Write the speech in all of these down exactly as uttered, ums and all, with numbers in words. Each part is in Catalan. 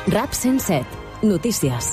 RAP cent set. Notícies.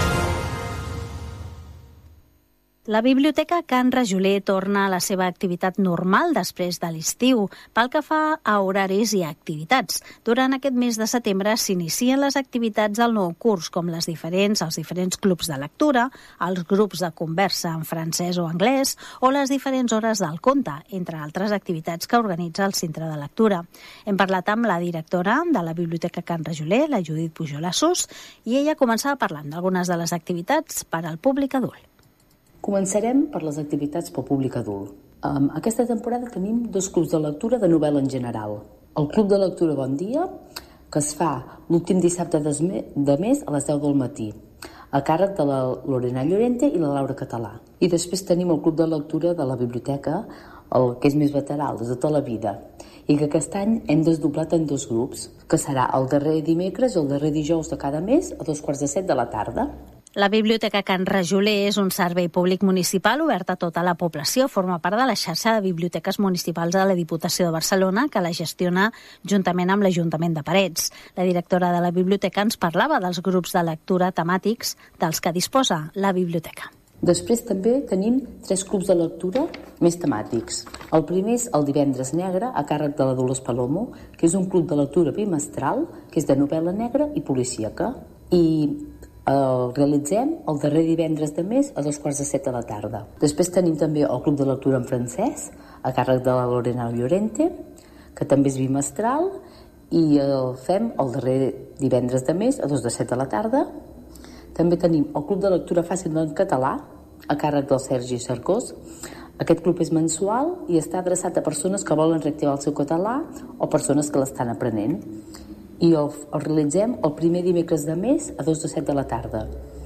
La Biblioteca Can Rajoler torna a la seva activitat normal després de l'estiu, pel que fa a horaris i activitats. Durant aquest mes de setembre s'inicien les activitats del nou curs, com les diferents, els diferents clubs de lectura, els grups de conversa en francès o anglès, o les diferents hores del conte, entre altres activitats que organitza el Centre de Lectura. Hem parlat amb la directora de la Biblioteca Can Rajoler, la Judit Pujol-Assos, i ella començava parlant d'algunes de les activitats per al públic adult. Començarem per les activitats pel públic adult. Um, aquesta temporada tenim dos clubs de lectura de novel·la en general. El Club de Lectura Bon Dia, que es fa l'últim dissabte de mes a les deu del matí, a càrrec de la Lorena Llorente i la Laura Català. I després tenim el Club de Lectura de la Biblioteca, el que és més veterà, el de tota la vida, i que aquest any hem desdoblat en dos grups, que serà el darrer dimecres i el darrer dijous de cada mes a dos quarts de set de la tarda. La Biblioteca Can Rajoler és un servei públic municipal obert a tota la població. Forma part de la xarxa de biblioteques municipals de la Diputació de Barcelona, que la gestiona juntament amb l'Ajuntament de Parets. La directora de la biblioteca ens parlava dels grups de lectura temàtics dels que disposa la biblioteca. Després també tenim tres clubs de lectura més temàtics. El primer és el Divendres Negre, a càrrec de la Dolors Palomo, que és un club de lectura bimestral, que és de novel·la negra i policíaca. I el realitzem el darrer divendres de mes a dos quarts de set de la tarda. Després tenim també el Club de Lectura en francès, a càrrec de la Lorena Llorente, que també és bimestral, i el fem el darrer divendres de mes a dos de set de la tarda. També tenim el Club de Lectura Fàcil en català, a càrrec del Sergi Cercós. Aquest club és mensual i està adreçat a persones que volen reactivar el seu català o persones que l'estan aprenent. I el, el realitzem el primer dimecres de mes a dos de set de la tarda.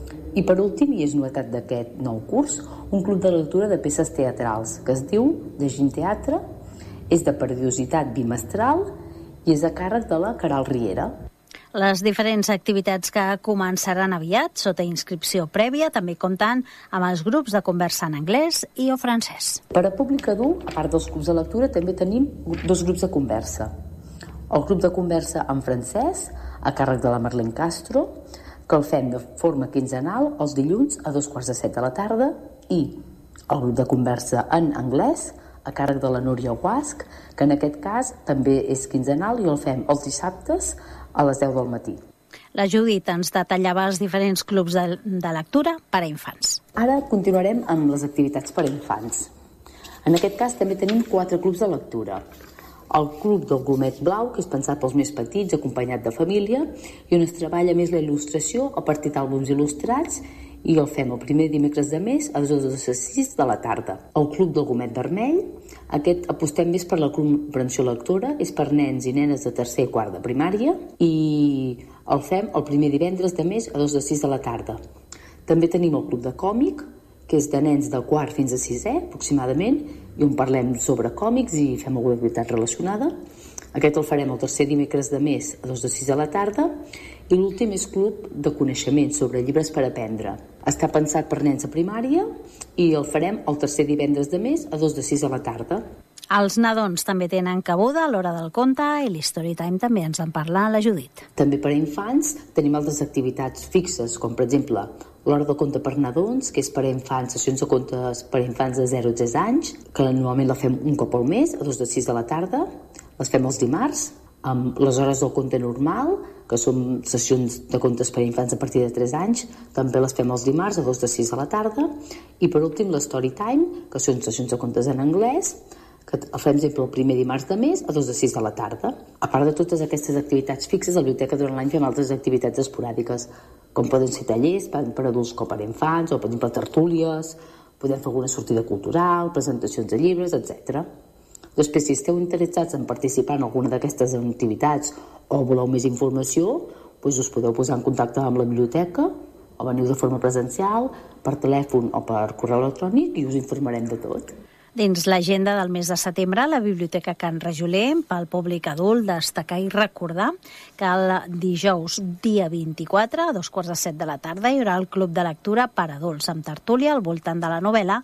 I per últim, i és novetat d'aquest nou curs, un club de lectura de peces teatrals que es diu Llegint Teatre, és de periodicitat bimestral i és a càrrec de la Caral Riera. Les diferents activitats que començaran aviat, sota inscripció prèvia, també comptant amb els grups de conversa en anglès i o francès. Per a públic adult, a part dels clubs de lectura, també tenim dos grups de conversa. El grup de conversa en francès, a càrrec de la Marlene Castro, que el fem de forma quinzenal els dilluns a dos quarts de set de la tarda, i el grup de conversa en anglès, a càrrec de la Núria Guasc, que en aquest cas també és quinzenal i el fem els dissabtes a les deu del matí. La Judit ens detallava els diferents clubs de, de lectura per a infants. Ara continuarem amb les activitats per a infants. En aquest cas també tenim quatre clubs de lectura. El Club del Gomet Blau, que és pensat pels més petits, acompanyat de família, i on es treballa més la il·lustració a partir d'àlbums il·lustrats, i el fem el primer dimecres de mes a dos de sis de la tarda. El Club del Gomet Vermell, aquest apostem més per la comprensió lectora, és per nens i nenes de tercer i quart de primària, i el fem el primer divendres de mes a dos de sis de la tarda. També tenim el Club de Còmic, que és de nens de quart fins a sisè, aproximadament, i on parlem sobre còmics i fem alguna activitat relacionada. Aquest el farem el tercer dimecres de mes a dos de sis de la tarda, i l'últim és Club de Coneixement sobre llibres per aprendre. Està pensat per nens a primària i el farem el tercer divendres de mes a dos de sis de la tarda. Els nadons també tenen cabuda a l'hora del conte i l'Storytime també ens en parla la Judit. També per a infants tenim altres activitats fixes, com per exemple l'hora del conte per nadons, que és per a infants, sessions de contes per a infants de zero a tres anys, que normalment la fem un cop al mes, a dos de sis de la tarda. Les fem els dimarts, amb les hores del conte normal, que són sessions de contes per a infants a partir de tres anys, també les fem els dimarts a dos de sis de la tarda. I per últim l'Storytime, que són sessions de contes en anglès, que el fem sempre el primer dimarts de mes a dos de sis de la tarda. A part de totes aquestes activitats fixes, a la biblioteca durant l'any fem altres activitats esporàdiques, com poden ser tallers per adults com per infants, o per exemple tertúlies, podem fer alguna sortida cultural, presentacions de llibres, etcètera. Després, si esteu interessats en participar en alguna d'aquestes activitats o voleu més informació, doncs us podeu posar en contacte amb la biblioteca, o veniu de forma presencial, per telèfon o per correu electrònic, i us informarem de tot. Dins l'agenda del mes de setembre, la Biblioteca Can Rajoler, pel públic adult, destacar i recordar que el dijous, dia vint-i-quatre, a dos quarts de set de la tarda, hi haurà el Club de Lectura per adults, amb tertúlia al voltant de la novel·la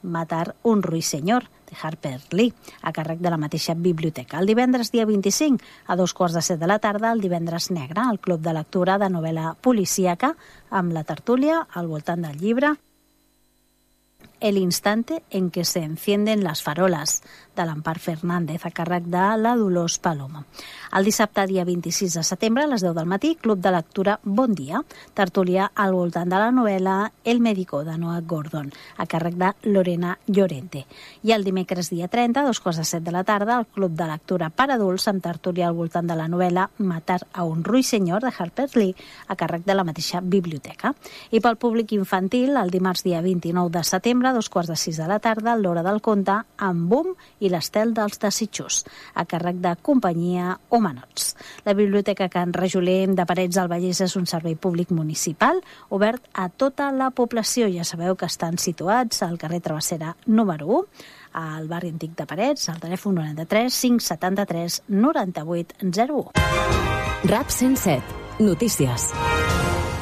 Matar un ruiseñor, de Harper Lee, a càrrec de la mateixa biblioteca. El divendres dia vint-i-cinc, a dos quarts de set de la tarda, el Divendres Negre, al Club de Lectura de novel·la policíaca, amb la tertúlia al voltant del llibre El instante en que se encienden las farolas, de l'Empar Fernández, a càrrec de la Dolors Palomo. El dissabte, dia vint-i-sis de setembre, a les deu del matí, Club de Lectura Bon Dia, tertúlia al voltant de la novel·la El médico, de Noah Gordon, a càrrec de Lorena Llorente. I el dimecres, dia trenta, a dos quarts de set de la tarda, el Club de Lectura per adults, amb tertúlia al voltant de la novel·la Matar a un ruiseñor, de Harper Lee, a càrrec de la mateixa biblioteca. I pel públic infantil, el dimarts, dia vint-i-nou de setembre, a dos quarts de sis de la tarda, l'Hora del Conte, amb Boom i l'Estel dels Desitjos, a càrrec de Companyia Humanots. La Biblioteca Can Rajoler de Parets del Vallès és un servei públic municipal obert a tota la població. Ja sabeu que estan situats al carrer Travessera número u, al barri antic de Parets, al telèfon noranta-tres cinc setanta-tres noranta-vuit zero u. RAC cent set. Notícies.